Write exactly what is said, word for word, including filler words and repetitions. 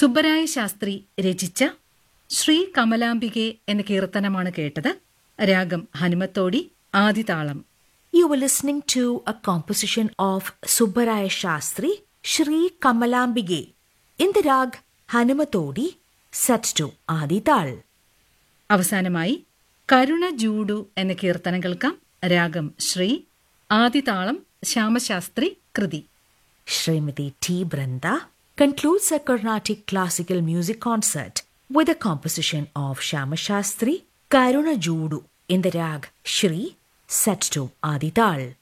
സുബ്ബരായ ശാസ്ത്രി രചിച്ച ശ്രീ കമലാംബികെ എന്ന കീർത്തനമാണ് കേട്ടത്. രാഗം ഹനുമത്തോടി, ആദിതാളം. You were listening to a composition of Subbaraya Shastri, Shri Kamalambige, in the rag Hanumatodi, set to Adital. അവസാനമായി കരുണ ജൂഡു എന്ന കീർത്തനം കേൾക്കാം. രാഗം ശ്രീ, ആദിതാളം ശ്യാമശാസ്ത്രി കൃതി. Srimati T. Branda concludes a Carnatic classical music concert with a composition of Shyama Shastri, Karuna Judu, in the rag Shri, set to Adital.